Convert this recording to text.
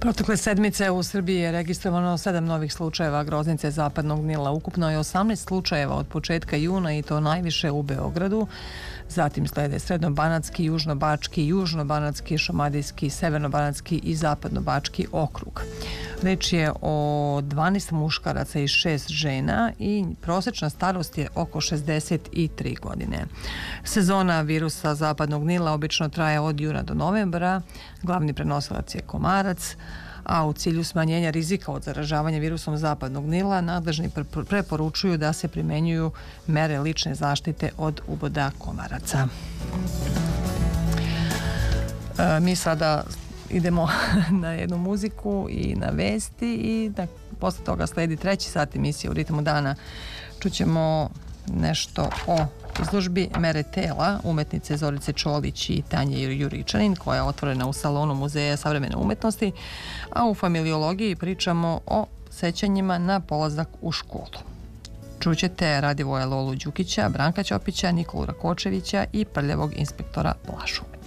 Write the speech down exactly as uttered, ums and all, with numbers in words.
Protekle sedmice u Srbiji je registrovano sedam novih slučajeva groznice zapadnog Nila. Ukupno je osamnaest slučajeva od početka juna i to najviše u Beogradu. Zatim slede Srednjobanatski, Južnobački, Južnobanatski, Šumadijski, Severnobanatski i Zapadnobački okrug. Reč je o dvanaest muškaraca i šest žena i prosečna starost je oko šezdeset tri godine. Sezona virusa zapadnog Nila obično traje od juna do novembra. Glavni prenosilac je komarac, a u cilju smanjenja rizika od zaražavanja virusom zapadnog Nila nadležni preporučuju da se primenjuju mere lične zaštite od uboda komaraca. E, mi sada idemo na jednu muziku i na vesti i da posle toga sledi treći sat emisije U ritmu dana. Čućemo nešto o izložbi Mere tela umetnice Zorice Čolić i Tanje Juričanin, koja je otvorena u salonu Muzeja savremene umetnosti, a u familiologiji pričamo o sećanjima na polazak u školu. Čućete Radivoja Lolu Đukića, Branka Ćopića, Nikolu Rakočevića i prljavog inspektora Plašu.